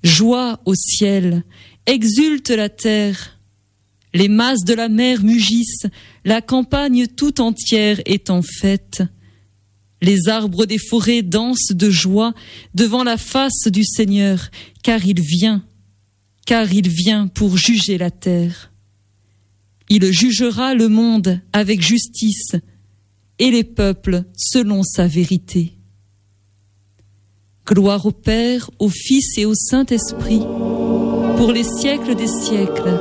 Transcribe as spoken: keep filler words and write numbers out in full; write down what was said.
Joie au ciel, exulte la terre. Les masses de la mer mugissent, la campagne tout entière est en fête. Les arbres des forêts dansent de joie devant la face du Seigneur, car il vient, car il vient pour juger la terre. Il jugera le monde avec justice et les peuples selon sa vérité. Gloire au Père, au Fils et au Saint-Esprit, pour les siècles des siècles.